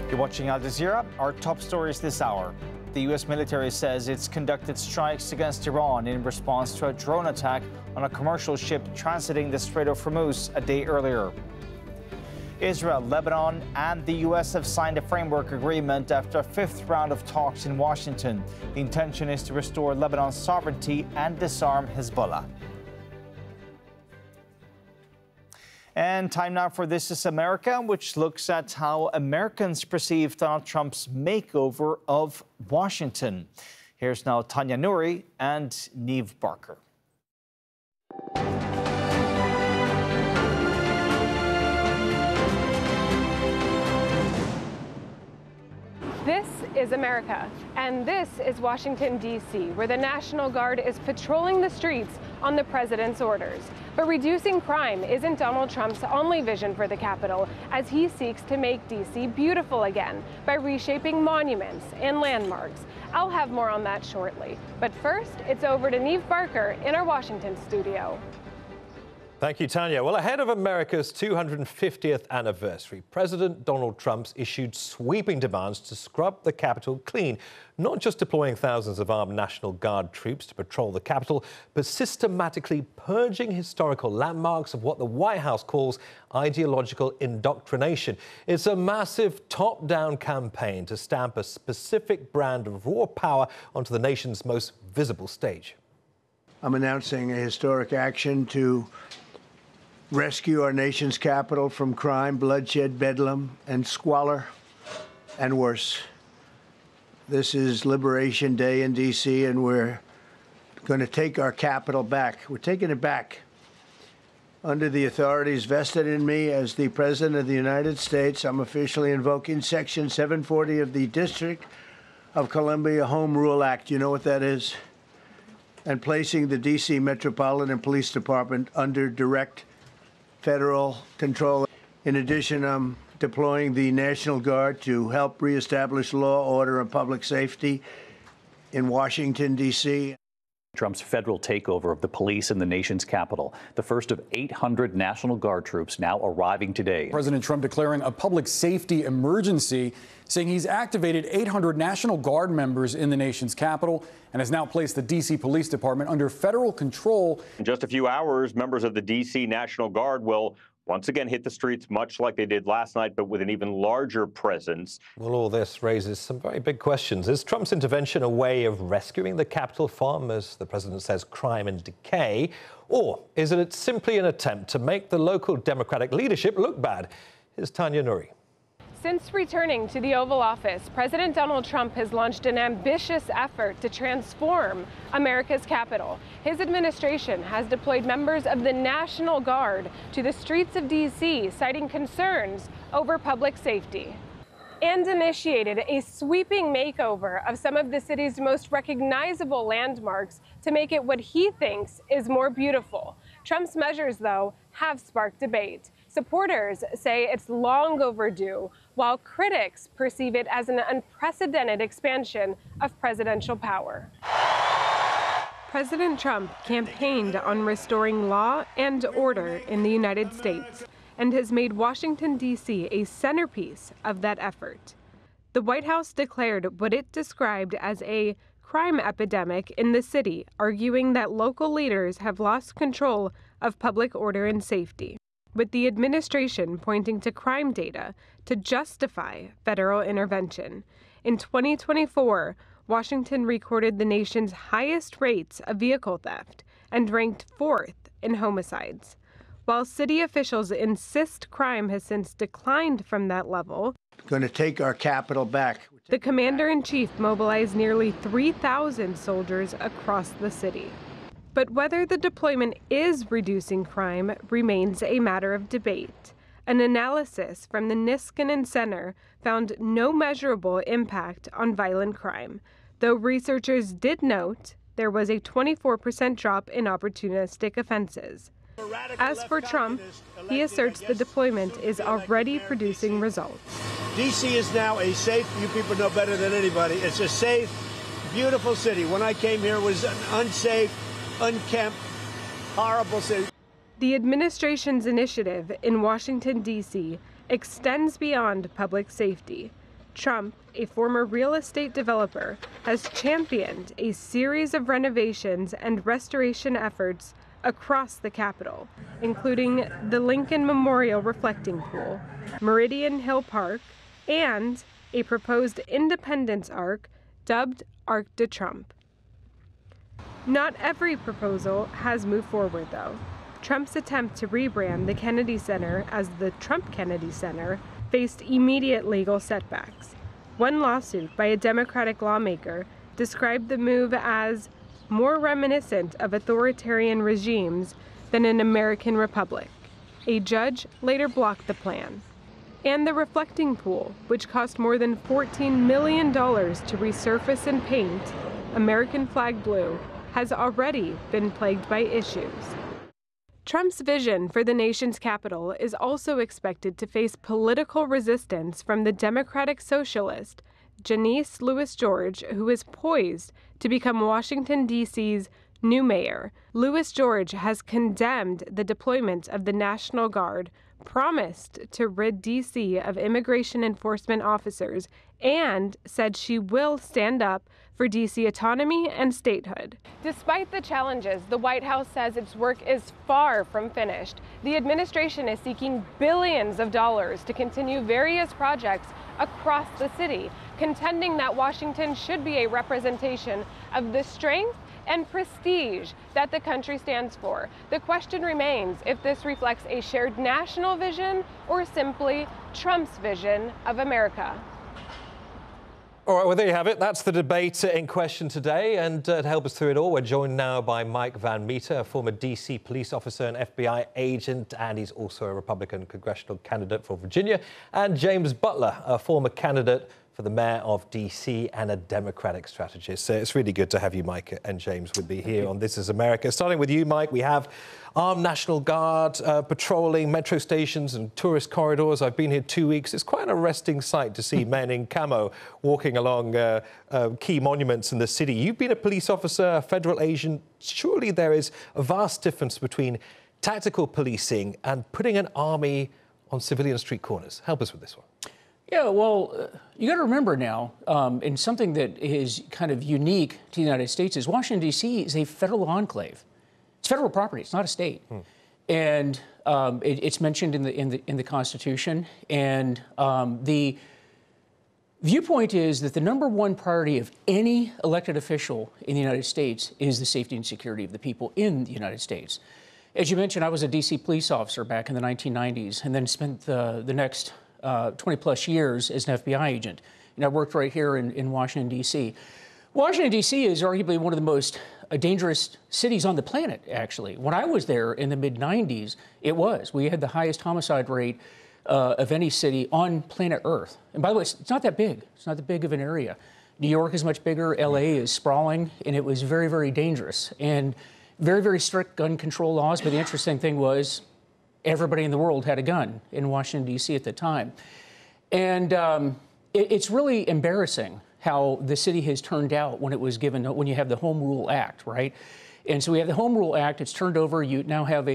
You're watching Al Jazeera. Our top stories this hour. The U.S. military says it's conducted strikes against Iran in response to a drone attack on a commercial ship transiting the Strait of Hormuz a day earlier. Israel, Lebanon, and the U.S. have signed a framework agreement after a fifth round of talks in Washington. The intention is to restore Lebanon's sovereignty and disarm Hezbollah. And time now for This is America, which looks at how Americans perceive Donald Trump's makeover of Washington. Here's now Tanya Nouri and Neve Barker. This is America, and this is Washington, D.C., where the National Guard is patrolling the streets on the president's orders. But reducing crime isn't Donald Trump's only vision for the Capitol, as he seeks to make D.C. beautiful again by reshaping monuments and landmarks. I'll have more on that shortly. But first, it's over to Neve Barker in our Washington studio. Thank you, Tanya. Well, ahead of America's 250th anniversary, President Donald Trump issued sweeping demands to scrub the Capitol clean, not just deploying thousands of armed National Guard troops to patrol the Capitol, but systematically purging historical landmarks of what the White House calls ideological indoctrination. It's a massive top-down campaign to stamp a specific brand of raw power onto the nation's most visible stage. I'm announcing a historic action to rescue our nation's capital from crime, bloodshed, bedlam, and squalor, and worse. This is Liberation Day in D.C., and we're going to take our capital back. We're taking it back. Under the authorities vested in me as the President of the United States, I'm officially invoking Section 740 of the District of Columbia Home Rule Act. You know what that is? And placing the D.C. Metropolitan Police Department under direct federal control. In addition, I'm deploying the National Guard to help reestablish law, order, and public safety in Washington, D.C. Trump's federal takeover of the police in the nation's capital, the first of 800 National Guard troops now arriving today. President Trump declaring a public safety emergency, saying he's activated 800 National Guard members in the nation's capital and has now placed the D.C. Police Department under federal control. In just a few hours, members of the D.C. National Guard will once again hit the streets, much like they did last night, but with an even larger presence. Well, all this raises some very big questions. Is Trump's intervention a way of rescuing the Capitol from, as the president says, crime and decay? Or is it simply an attempt to make the local Democratic leadership look bad? Here's Tanya Nouri. Since returning to the Oval Office, President Donald Trump has launched an ambitious effort to transform America's capital. His administration has deployed members of the National Guard to the streets of D.C., citing concerns over public safety, and initiated a sweeping makeover of some of the city's most recognizable landmarks to make it what he thinks is more beautiful. Trump's measures, though, have sparked debate. Supporters say it's long overdue, while critics perceive it as an unprecedented expansion of presidential power. President Trump campaigned on restoring law and order in the United States and has made Washington, D.C. a centerpiece of that effort. The White House declared what it described as a crime epidemic in the city, arguing that local leaders have lost control of public order and safety, with the administration pointing to crime data to justify federal intervention. In 2024, Washington recorded the nation's highest rates of vehicle theft and ranked 4th in homicides. While city officials insist crime has since declined from that level, Going to take our capital back. The commander-in-chief mobilized nearly 3,000 soldiers across the city. But whether the deployment is reducing crime remains a matter of debate. An analysis from the Niskanen Center found no measurable impact on violent crime, though researchers did note there was a 24% drop in opportunistic offenses. As for Trump, he asserts the deployment is already producing results. D.C. is now a safe, you people know better than anybody, it's a safe, beautiful city. When I came here, it was an unsafe, unkempt, horrible city. The administration's initiative in Washington, D.C. extends beyond public safety. Trump, a former real estate developer, has championed a series of renovations and restoration efforts across the Capitol, including the Lincoln Memorial Reflecting Pool, Meridian Hill Park, and a proposed Independence Arc dubbed Arc de Trump. Not every proposal has moved forward, though. Trump's attempt to rebrand the Kennedy Center as the Trump Kennedy Center faced immediate legal setbacks. One lawsuit by a Democratic lawmaker described the move as more reminiscent of authoritarian regimes than an American republic. A judge later blocked the plan. And the reflecting pool, which cost more than $14 million to resurface and paint American flag blue, has already been plagued by issues. Trump's vision for the nation's capital is also expected to face political resistance from the Democratic socialist Janice Louis George, who is poised to become Washington, D.C.'s new mayor. Louis George has condemned the deployment of the National Guard, promised to rid D.C. of immigration enforcement officers, and said she will stand up for D.C. autonomy and statehood. Despite the challenges, the White House says its work is far from finished. The administration is seeking billions of dollars to continue various projects across the city, contending that Washington should be a representation of the strength and prestige that the country stands for. The question remains if this reflects a shared national vision or simply Trump's vision of America. All right, well, there you have it. That's the debate in question today. And to help us through it all, we're joined now by Mike Van Meter, a former D.C. police officer and FBI agent, and he's also a Republican congressional candidate for Virginia, and James Butler, a former candidate for the mayor of D.C. and a Democratic strategist. So it's really good to have you, Mike and James, with me here on This Is America. Starting with you, Mike, we have armed National Guard patrolling metro stations and tourist corridors. I've been here 2 weeks. It's quite an arresting sight to see men in camo walking along key monuments in the city. You've been a police officer, a federal agent. Surely there is a vast difference between tactical policing and putting an army on civilian street corners. Help us with this one. Yeah, well, you got to remember now, and something that is kind of unique to the United States is Washington, D.C. is a federal enclave. It's federal property. It's not a state, and it's mentioned in the Constitution. And the viewpoint is that the number one priority of any elected official in the United States is the safety and security of the people in the United States. As you mentioned, I was a D.C. police officer back in the 1990s, and then spent the next 20 plus years as an FBI agent. And I worked right here in Washington, D.C. Washington, D.C. is arguably one of the most dangerous cities on the planet, actually. When I was there in the mid-90s, it was. We had the highest homicide rate of any city on planet Earth. And by the way, it's not that big. It's not that big of an area. New York is much bigger. L.A. is sprawling, and it was very, very dangerous. And very, very strict gun control laws. But the interesting thing was, everybody in the world had a gun in Washington, D.C. at the time. And it's really embarrassing how the city has turned out when it was given, when you have the Home Rule Act, right? And so we have the Home Rule Act, it's turned over, you now have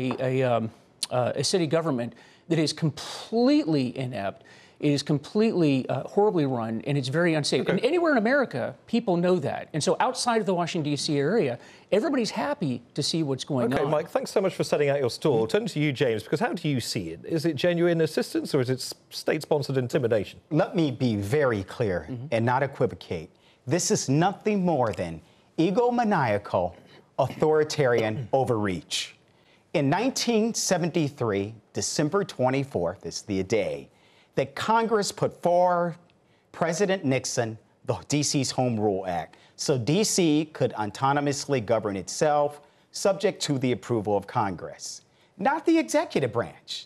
a city government that is completely inept, it is completely horribly run, and it's very unsafe. Okay. And anywhere in America, people know that. And so outside of the Washington, D.C. area, everybody's happy to see what's going on. Okay, Mike, thanks so much for setting out your stall. Turn to you, James, because how do you see it? Is it genuine assistance or is it state-sponsored intimidation? Let me be very clear and not equivocate. This is nothing more than egomaniacal, authoritarian overreach. In 1973, December 24th is the day that Congress put forward President Nixon, the DC's Home Rule Act, so DC could autonomously govern itself, subject to the approval of Congress, not the executive branch.